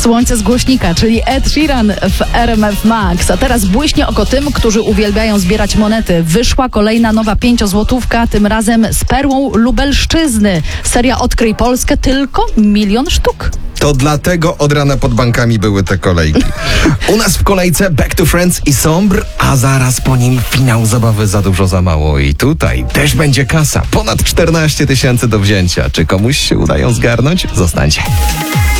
Słońce z głośnika, czyli Ed Sheeran w RMF Max. A teraz błyśnie oko tym, którzy uwielbiają zbierać monety. Wyszła kolejna nowa 5-złotówka, tym razem z perłą Lubelszczyzny. Seria Odkryj Polskę, tylko 1 000 000 sztuk. To dlatego od rana pod bankami były te kolejki. U nas w kolejce Back to Friends i Sombre, a zaraz po nim finał zabawy Za dużo, za mało. I tutaj też będzie kasa. Ponad 14 000 do wzięcia. Czy komuś się uda ją zgarnąć? Zostańcie.